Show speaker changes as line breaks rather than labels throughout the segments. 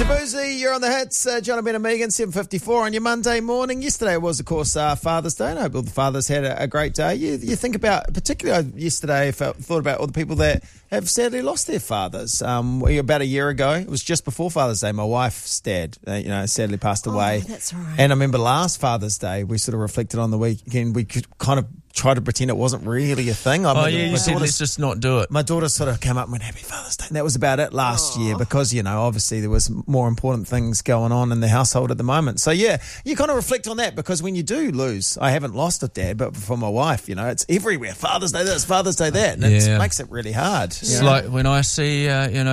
Shabuzi, you're on the hits. John, Ben and Megan, 7:54 on your Monday morning. Yesterday was, of course, Father's Day, and I hope all the fathers had a great day. You think about, particularly yesterday, I thought about all the people that have sadly lost their fathers. About a year ago, it was just before Father's Day, my wife's dad, sadly passed away.
Oh, that's right.
And I remember last Father's Day, we sort of reflected on the weekend. We could kind of try to pretend it wasn't really a thing.
You said let's just not do it.
My daughter sort of came up and went, Happy Father's Day. And that was about it last year because, obviously there was more important things going on in the household at the moment. So, yeah, you kind of reflect on that because when you do lose, I haven't lost a dad, but for my wife, it's everywhere. Father's Day this, Father's Day that. And it makes it really hard.
It's like when I see,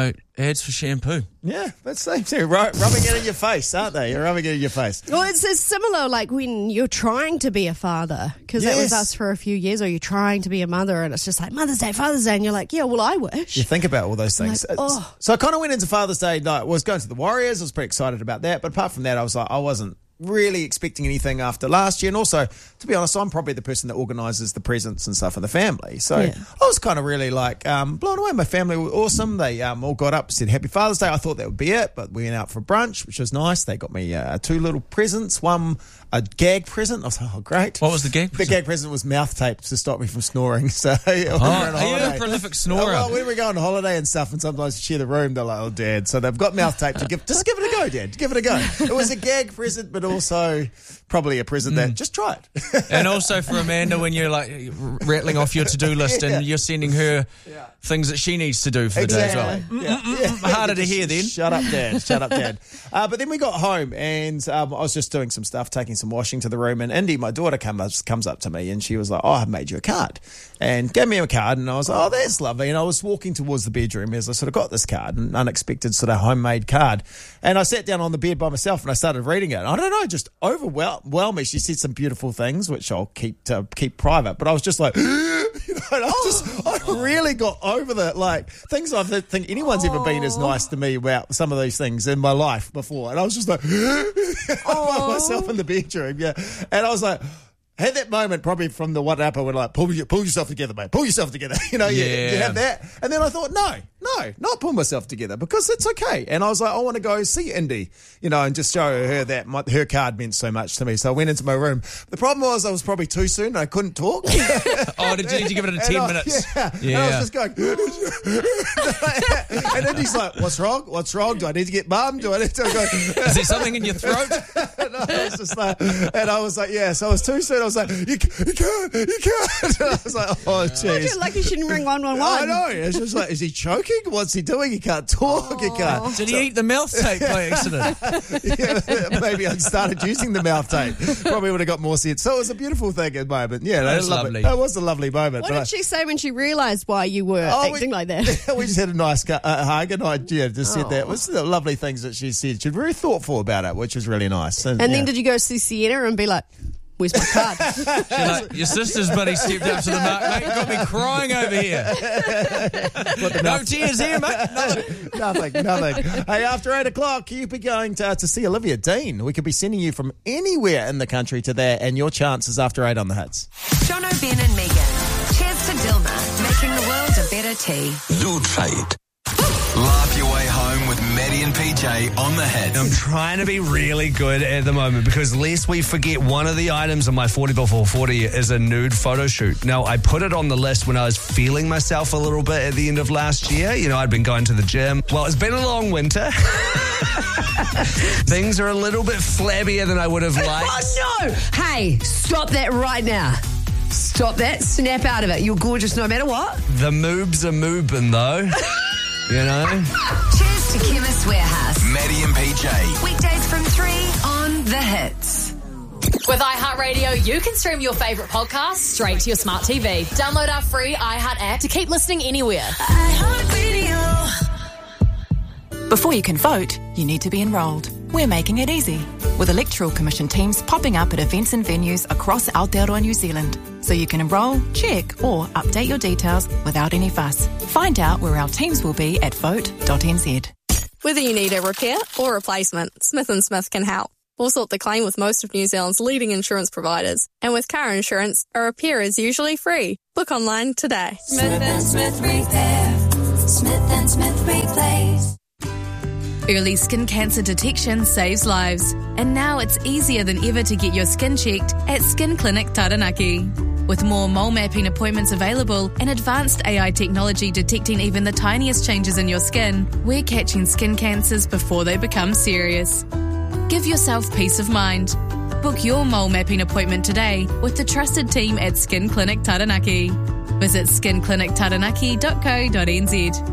ads for shampoo.
Yeah, that's the same thing. Rubbing it in your face, aren't they? You're rubbing it in your face.
Well, it's similar like when you're trying to be a father, because that was us for a few years, or you're trying to be a mother, and it's just like Mother's Day, Father's Day, and you're like, yeah, well, I wish.
You think about all those things.
Like,
So I kind of went into Father's Day night, was going to the Warriors, I was pretty excited about that, but apart from that, I wasn't really expecting anything after last year. And also, to be honest, I'm probably the person that organises the presents and stuff for the family. So I was kind of really blown away. My family were awesome. They all got up, said Happy Father's Day. I thought that would be it, but we went out for brunch, which was nice. They got me two little presents. One, a gag present. I was like, oh, great.
What was the gag present?
The gag present was mouth tape to stop me from snoring. So
are you a prolific snorer?
Well, when we go on holiday and stuff, and sometimes you share the room, they're like, oh, Dad. So they've got mouth tape to give. Just give it a go, Dad. Give it a go. It was a gag present, but also probably a present that just try it.
And also for Amanda, when you're rattling off your to-do list and you're sending her things that she needs to do for the day as well. Harder to hear then.
Shut up, Dad. But then we got home and I was just doing some stuff, taking some washing to the room, and Indy, my daughter, comes up to me and she was like, oh, I've made you a card. And gave me a card, and I was like, oh, that's lovely. And I was walking towards the bedroom as I sort of got this card, an unexpected sort of homemade card. And I sat down on the bed by myself and I started reading it. I don't know, just overwhelmed me. She said some beautiful things, which I'll keep private. But I was just like, I really got over the things I don't think anyone's ever been as nice to me about some of these things in my life before. And I was just like, by myself in the bedroom, And I was like, had that moment probably from the WhatsApp where pull yourself together, mate. Pull yourself together. You have that. And then I thought, no, not pull myself together because it's okay. And I was like, I want to go see Indy, and just show her that her card meant so much to me. So I went into my room. The problem was I was probably too soon. I couldn't talk.
Did you need to give it 10 minutes?
Yeah. And I was just going, and Indy's like, what's wrong? Do I need to get mum? Do I need to go?
Is there something in your throat?
No, I was just and I was like, so I was too soon. I was like, you can't. And I was like, oh, jeez.
You're lucky she didn't ring 111.
I know. It's just like, is he choking? What's he doing? He can't talk. He can't.
Did he eat the mouth tape by accident?
Maybe I started using the mouth tape. Probably would have got more sense. So it was a beautiful thing at the moment. Yeah,
that was lovely.
That was a lovely moment.
What did she say when she realised why you were acting like that?
We just had a nice hug, and I just said that. It was the lovely things that she said. She was very thoughtful about it, which was really nice. And
then did you go see Sienna and be like, where's my card?
Your sister's buddy stepped up to the mark, mate. You got me crying over here. No tears here, mate.
Nothing. Hey, after 8 o'clock, you'll be going to see Olivia Dean. We could be sending you from anywhere in the country to there, and your chances after 8 on the hits.
Jono, Ben and Megan. Cheers to Dilma, making the world a better tea.
Lutrate. Laugh your way home with Maddie and PJ on the hits.
I'm trying to be really good at the moment because lest we forget, one of the items on my 40 before 40 is a nude photo shoot. Now, I put it on the list when I was feeling myself a little bit at the end of last year. I'd been going to the gym. Well, it's been a long winter. Things are a little bit flabbier than I would have liked.
Oh, no! Hey, stop that right now. Stop that. Snap out of it. You're gorgeous no matter what.
The moobs are moobin' though.
Cheers to Chemist Warehouse.
Maddie and PJ.
Weekdays from 3 on The Hits.
With iHeartRadio, you can stream your favourite podcasts straight to your smart TV. Download our free iHeart app to keep listening anywhere.
iHeartRadio.
Before you can vote, you need to be enrolled. We're making it easy, with electoral commission teams popping up at events and venues across Aotearoa, New Zealand, so you can enrol, check or update your details without any fuss. Find out where our teams will be at vote.nz.
Whether you need a repair or replacement, Smith & Smith can help. We'll sort the claim with most of New Zealand's leading insurance providers. And with car insurance, a repair is usually free. Book online today.
Smith & Smith Repair. Smith & Smith Replace.
Early skin cancer detection saves lives. And now it's easier than ever to get your skin checked at Skin Clinic Taranaki. With more mole mapping appointments available and advanced AI technology detecting even the tiniest changes in your skin, we're catching skin cancers before they become serious. Give yourself peace of mind. Book your mole mapping appointment today with the trusted team at Skin Clinic Taranaki. Visit skinclinictaranaki.co.nz.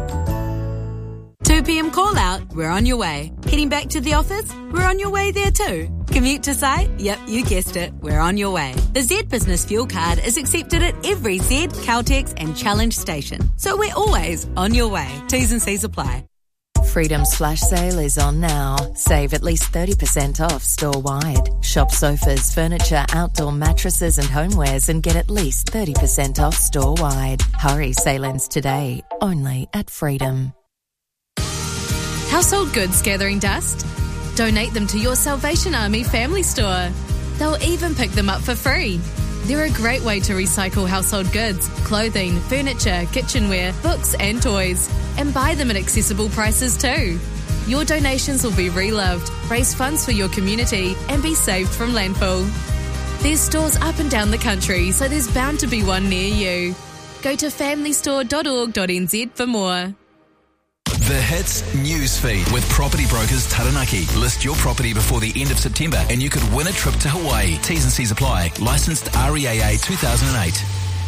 2 p.m. call out, we're on your way. Heading back to the office, we're on your way there too. Commute to site? Yep, you guessed it, we're on your way. The Z Business Fuel Card is accepted at every Z, Caltex and Challenge station. So we're always on your way. T's and C's apply.
Freedom's flash sale is on now. Save at least 30% off store-wide. Shop sofas, furniture, outdoor mattresses and homewares and get at least 30% off store-wide. Hurry, sale ends today. Only at Freedom.
Household goods gathering dust? Donate them to your Salvation Army family store. They'll even pick them up for free. They're a great way to recycle household goods, clothing, furniture, kitchenware, books and toys, and buy them at accessible prices too. Your donations will be reloved, raise funds for your community, and be saved from landfill. There's stores up and down the country, so there's bound to be one near you. Go to familystore.org.nz for more.
The Hits Newsfeed with Property Brokers Taranaki. List your property before the end of September and you could win a trip to Hawaii. T's and C's apply. Licensed REAA 2008.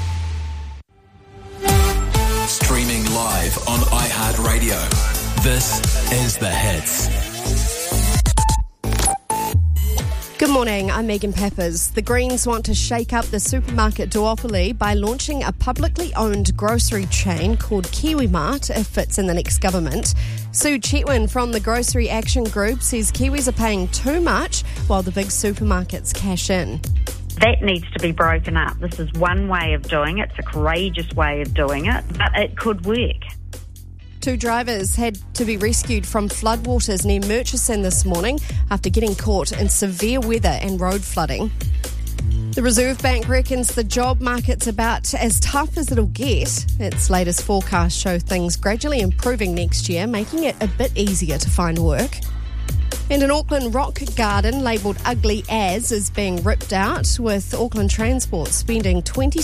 Streaming live on iHeartRadio. This is The Hits.
Good morning, I'm Megan Peppers. The Greens want to shake up the supermarket duopoly by launching a publicly owned grocery chain called KiwiMart if it's in the next government. Sue Chetwin from the Grocery Action Group says Kiwis are paying too much while the big supermarkets cash in.
That needs to be broken up. This is one way of doing it. It's a courageous way of doing it, but it could work.
2 drivers had to be rescued from floodwaters near Murchison this morning after getting caught in severe weather and road flooding. The Reserve Bank reckons the job market's about as tough as it'll get. Its latest forecasts show things gradually improving next year, making it a bit easier to find work. And an Auckland rock garden labelled Ugly As is being ripped out, with Auckland Transport spending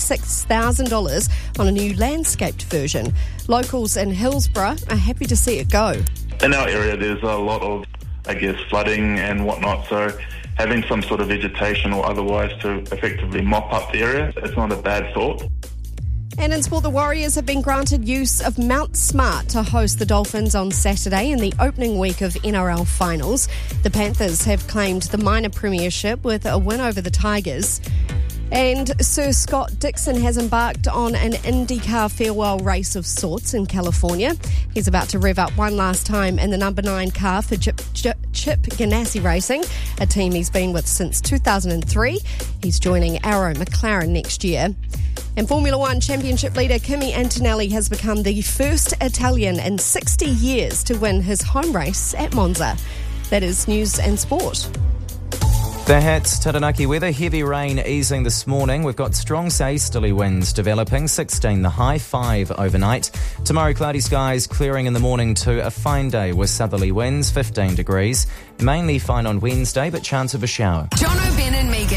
$26,000 on a new landscaped version. Locals in Hillsborough are happy to see it go.
In our area there's a lot of, flooding and whatnot, so having some sort of vegetation or otherwise to effectively mop up the area, it's not a bad thought.
And in sport, the Warriors have been granted use of Mount Smart to host the Dolphins on Saturday in the opening week of NRL finals. The Panthers have claimed the minor premiership with a win over the Tigers. And Sir Scott Dixon has embarked on an IndyCar farewell race of sorts in California. He's about to rev up one last time in the number 9 car for Chip Ganassi Racing, a team he's been with since 2003. He's joining Arrow McLaren next year. And Formula One Championship leader Kimi Antonelli has become the first Italian in 60 years to win his home race at Monza. That is news and sport.
The Hits, Taranaki weather, heavy rain easing this morning. We've got strong easterly winds developing, 16 the high, 5 overnight. Tomorrow, cloudy skies clearing in the morning to a fine day with southerly winds, 15 degrees. Mainly fine on Wednesday, but chance of a shower.
John O'Ben and Megan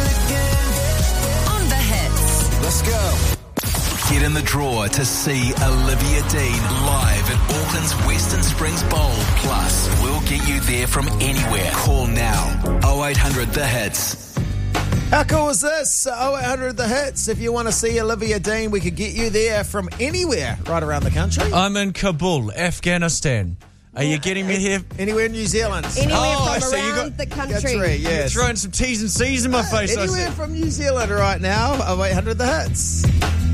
on The Hits.
Let's go. Get in the draw to see Olivia Dean live at Auckland's Western Springs Bowl. Plus, we'll get you there from anywhere. Call now. 0800 The Hits.
How cool is this? 0800 The Hits. If you want to see Olivia Dean, we could get you there from anywhere right around the country.
I'm in Kabul, Afghanistan. Are you getting me here?
Anywhere in New Zealand.
Anywhere from around the country.
Yes.
You're throwing some T's and C's in my face.
Anywhere from New Zealand right now. 0800 The Hits.